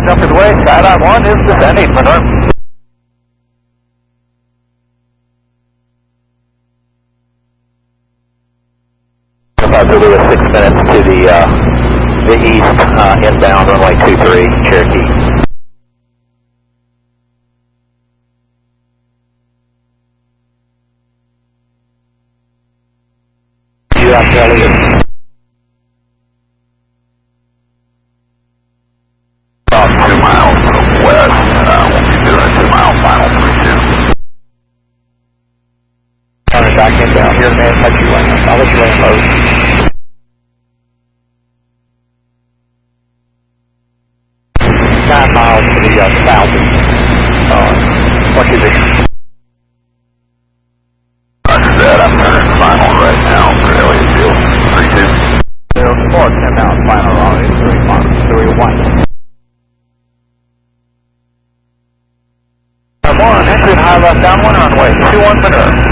jumpers away, skyline 1 is descending, confirm. Zulu is 6 minutes to the east, inbound runway 23, Cherokee. US Elliott. About 2 miles west, we'll be doing a 2 mile final 32. Turning back inbound here, man, let you land. I'll let you land low. 9 miles to the south. What you think? Roger that, I'm turning final right now for Elliott Field. 32. Field 4, 10 miles final on 31. 1, entering high left down 1 runway, 21 Monroe.